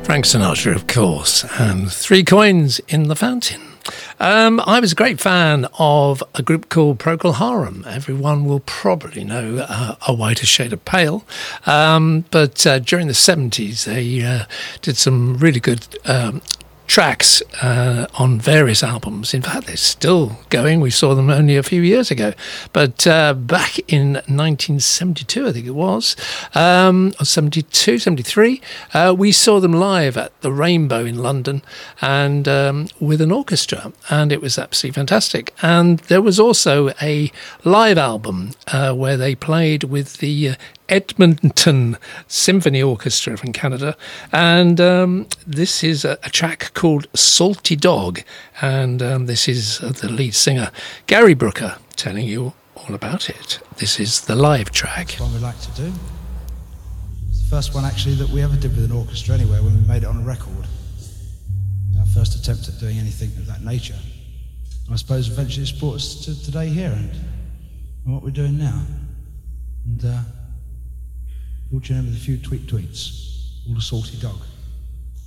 Frank Sinatra, of course, and Three Coins in the Fountain. I was a great fan of a group called Procol Harum. Everyone will probably know A Whiter Shade of Pale. But during the 70s, they did some really good tracks on various albums. In fact, they're still going. We saw them only a few years ago. But back in 1972, I think it was, or 72, 73, we saw them live at the Rainbow in London and with an orchestra, and it was absolutely fantastic. And there was also a live album where they played with the Edmonton Symphony Orchestra from Canada, and this is a track called Salty Dog, and this is the lead singer Gary Brooker telling you all about it. This is the live track. That's one we like to do. It's the first one actually that we ever did with an orchestra anywhere, when we made it on a record. Our first attempt at doing anything of that nature. I suppose eventually it's brought us to today here and what we're doing now. And fortunately with a few tweets, all the Salty Dog.